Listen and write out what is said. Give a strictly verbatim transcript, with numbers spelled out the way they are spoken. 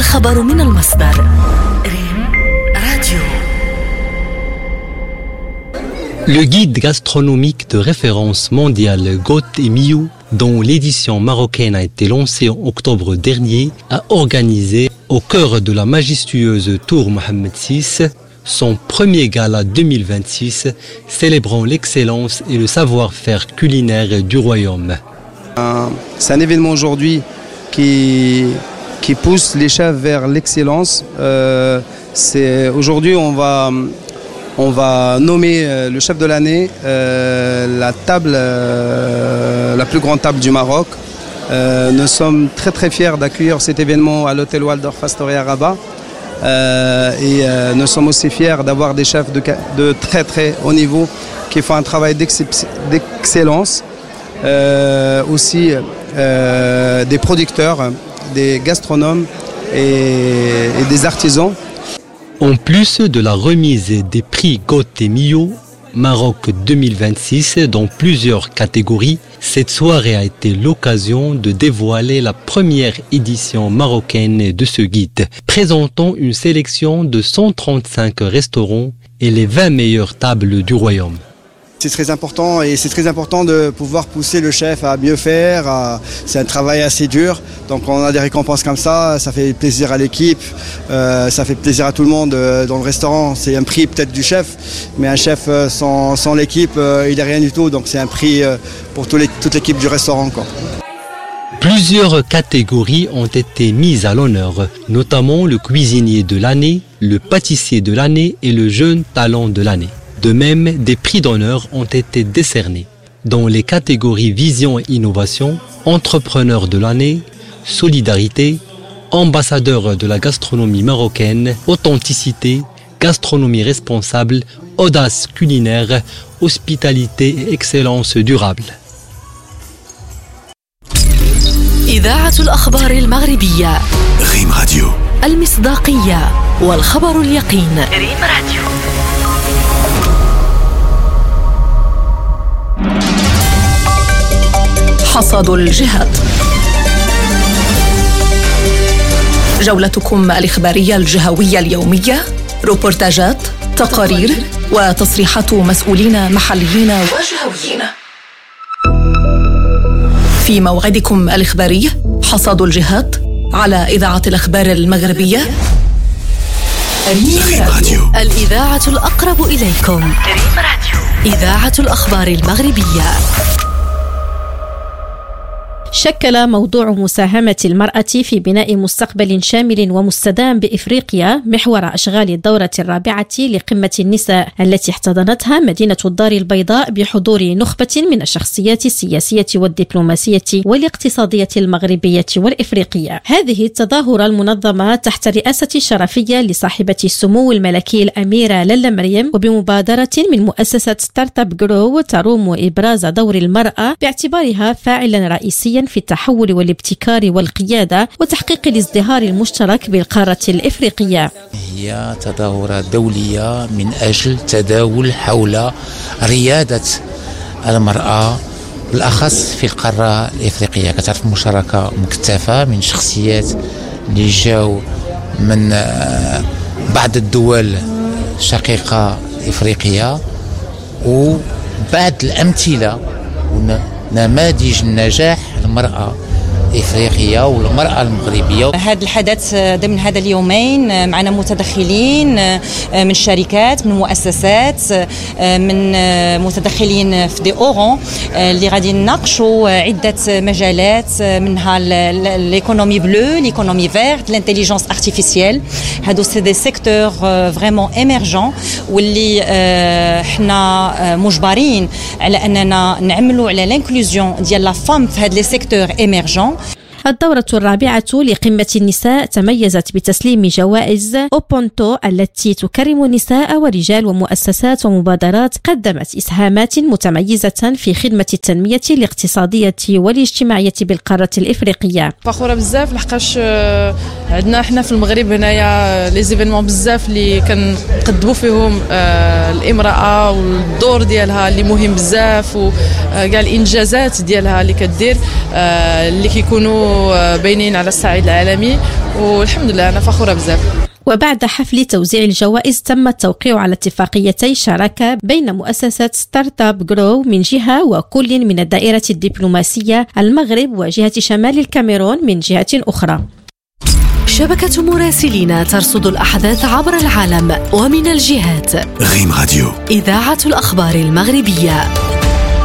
الخبر من المصدر. ريم راديو. Le guide gastronomique de référence mondiale Goût et Miou, dont l'édition marocaine a été lancée en octobre dernier, a organisé au cœur de la majestueuse Tour Mohammed six son premier gala deux mille vingt-six, célébrant l'excellence et le savoir-faire culinaire du royaume. C'est un événement aujourd'hui qui, qui pousse les chefs vers l'excellence. Euh, c'est, aujourd'hui, on va, on va nommer le chef de l'année, euh, la table, euh, la plus grande table du Maroc. Euh, nous sommes très très fiers d'accueillir cet événement à l'hôtel Waldorf Astoria Rabat. Euh, et euh, nous sommes aussi fiers d'avoir des chefs de, de très très haut niveau qui font un travail d'excellence. Euh, aussi euh, des producteurs, des gastronomes et, et des artisans. En plus de la remise des prix Goût et Miou Maroc deux mille vingt-six dans plusieurs catégories, cette soirée a été l'occasion de dévoiler la première édition marocaine de ce guide, présentant une sélection de cent trente-cinq restaurants et les vingt meilleures tables du royaume. C'est très important et c'est très important de pouvoir pousser le chef à mieux faire. À... C'est un travail assez dur, donc on a des récompenses comme ça, ça fait plaisir à l'équipe, euh, ça fait plaisir à tout le monde euh, dans le restaurant. C'est un prix peut-être du chef, mais un chef euh, sans, sans l'équipe, euh, il n'est rien du tout, donc c'est un prix euh, pour tout les, toute l'équipe du restaurant, quoi. Plusieurs catégories ont été mises à l'honneur, notamment le cuisinier de l'année, le pâtissier de l'année et le jeune talent de l'année. De même, des prix d'honneur ont été décernés dans les catégories Vision et Innovation, Entrepreneur de l'année, Solidarité, Ambassadeur de la gastronomie marocaine, Authenticité, Gastronomie responsable, Audace culinaire, Hospitalité et Excellence durable. إذاعة الأخبار المغربية ريم راديو. المصداقية والخبر اليقين. ريم راديو. حصاد الجهات. جولتكم الإخبارية الجهوية اليومية، روبورتاجات، تقارير وتصريحات مسؤولين محليين وجهويين. في موعدكم الإخباري حصاد الجهات على إذاعة الأخبار المغربية ريم راديو، الإذاعة الأقرب إليكم. ريم راديو، إذاعة الأخبار المغربية. شكل موضوع مساهمة المرأة في بناء مستقبل شامل ومستدام بإفريقيا محور أشغال الدورة الرابعة لقمة النساء التي احتضنتها مدينة الدار البيضاء بحضور نخبة من الشخصيات السياسية والدبلوماسية والاقتصادية المغربية والإفريقية. هذه التظاهرة المنظمة تحت رئاسة شرفية لصاحبة السمو الملكي الأميرة لالا مريم وبمبادرة من مؤسسة ستارت اب جرو تروم إبراز دور المرأة باعتبارها فاعلا رئيسيا في التحول والابتكار والقيادة وتحقيق الازدهار المشترك بالقارة الإفريقية. هي تظاهرة دولية من أجل تداول حول ريادة المرأة بالأخص في القارة الإفريقية. كتعرف مشاركة مكثفة من شخصيات اللي جاو من بعض الدول الشقيقة إفريقية وبعض الأمثلة ونماذج النجاح المرأة إفريقية والمرأة المغربية. هذا الحدث ضمن هذا اليومين معنا متدخلين من شركات، من مؤسسات، من متدخلين في دي أورون اللي غادي نناقشوا عدة مجالات منها l'économie bleue, l'économie verte, l'intelligence artificielle. هادو سي دي سيكتور فريمون ايمرجون واللي حنا مجبرين على أننا نعملوا على لانكلوزيون ديال لا فام في هاد لي سيكتور ايمرجون. الدورة الرابعة لقمة النساء تميزت بتسليم جوائز أوبونتو التي تكرم نساء ورجال ومؤسسات ومبادرات قدمت إسهامات متميزة في خدمة التنمية الاقتصادية والاجتماعية بالقارة الإفريقية. فخورة بزاف لحقاش عندنا احنا في المغرب هنايا لي زيفينمون بزاف اللي كنقدموا فيهم الامرأة والدور ديالها اللي مهم بزاف وكاع الإنجازات ديالها اللي كدير اللي كيكونوا يكونوا باينين على الصعيد العالمي، والحمد لله أنا فخورة بزاف. وبعد حفل توزيع الجوائز تم التوقيع على اتفاقيتي شراكة بين مؤسسة ستارت اب جرو من جهة وكل من الدائرة الدبلوماسية المغرب وجهة شمال الكاميرون من جهة أخرى. شبكة مراسلين ترصد الأحداث عبر العالم ومن الجهات. ريم راديو، إذاعة الأخبار المغربية.